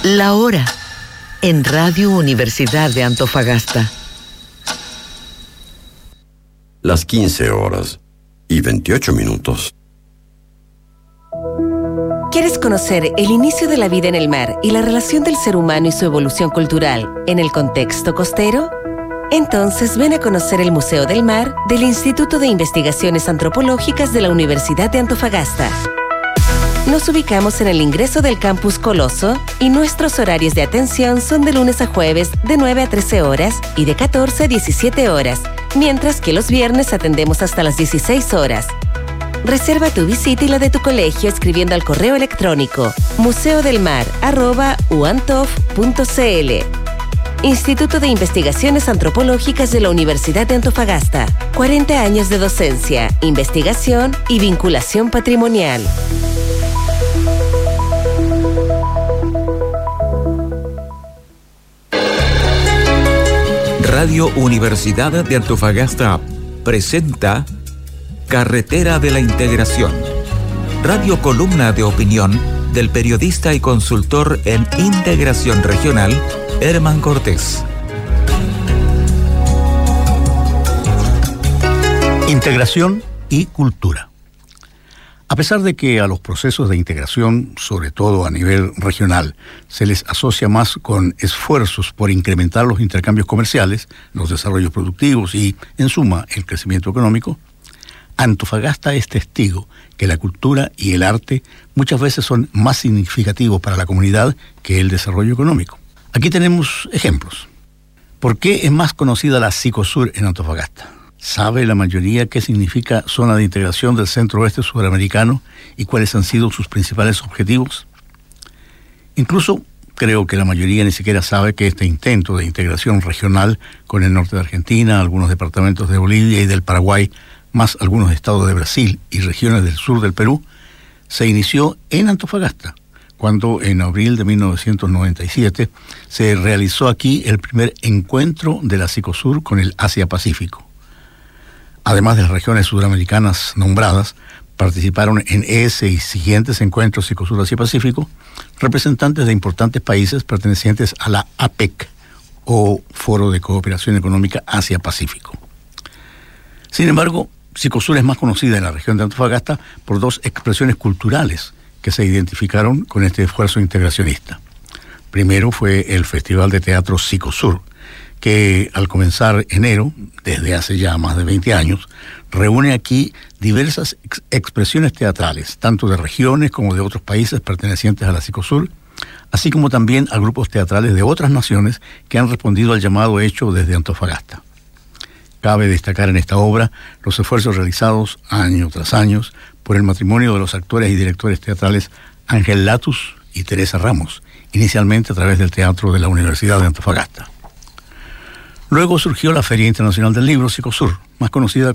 La hora en Radio Universidad de Antofagasta. Las 15:28. ¿Quieres conocer el inicio de la vida en el mar y la relación del ser humano y su evolución cultural en el contexto costero? Entonces ven a conocer el Museo del Mar del Instituto de Investigaciones Antropológicas de la Universidad de Antofagasta. Nos ubicamos en el ingreso del Campus Coloso y nuestros horarios de atención son de lunes a jueves de 9 a 13 horas y de 14 a 17 horas, mientras que los viernes atendemos hasta las 16 horas. Reserva tu visita y la de tu colegio escribiendo al correo electrónico museodelmar@uantof.cl. Instituto de Investigaciones Antropológicas de la Universidad de Antofagasta. 40 años de docencia, investigación y vinculación patrimonial. Radio Universidad de Antofagasta presenta Carretera de la Integración, radio columna de opinión del periodista y consultor en integración regional, Herman Cortés. Integración y cultura. A pesar de que a los procesos de integración, sobre todo a nivel regional, se les asocia más con esfuerzos por incrementar los intercambios comerciales, los desarrollos productivos y, en suma, el crecimiento económico, Antofagasta es testigo que la cultura y el arte muchas veces son más significativos para la comunidad que el desarrollo económico. Aquí tenemos ejemplos. ¿Por qué es más conocida la Cicosur en Antofagasta? ¿Sabe la mayoría qué significa zona de integración del centro-oeste sudamericano y cuáles han sido sus principales objetivos? Incluso creo que la mayoría ni siquiera sabe que este intento de integración regional con el norte de Argentina, algunos departamentos de Bolivia y del Paraguay, más algunos estados de Brasil y regiones del sur del Perú, se inició en Antofagasta, cuando en abril de 1997 se realizó aquí el primer encuentro de la Cicosur con el Asia-Pacífico. Además de las regiones sudamericanas nombradas, participaron en ese y siguientes encuentros Cicosur Asia-Pacífico representantes de importantes países pertenecientes a la APEC, o Foro de Cooperación Económica Asia-Pacífico. Sin embargo, Cicosur es más conocida en la región de Antofagasta por dos expresiones culturales que se identificaron con este esfuerzo integracionista. Primero fue el Festival de Teatro Cicosur, que al comenzar enero, desde hace ya más de 20 años, reúne aquí diversas expresiones teatrales, tanto de regiones como de otros países pertenecientes a la Cicosur, así como también a grupos teatrales de otras naciones que han respondido al llamado hecho desde Antofagasta. Cabe destacar en esta obra los esfuerzos realizados año tras año por el matrimonio de los actores y directores teatrales Ángel Latus y Teresa Ramos, inicialmente a través del Teatro de la Universidad de Antofagasta. Luego surgió la Feria Internacional del Libro Cicosur, más conocida